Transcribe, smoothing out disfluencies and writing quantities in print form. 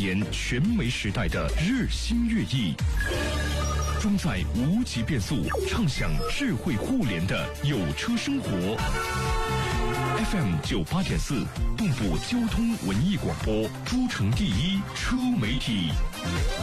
年全媒时代的日新月异，装载无极变速，畅享智慧互联的有车生活。FM 98.4，动捕交通文艺广播，诸城第一车媒体。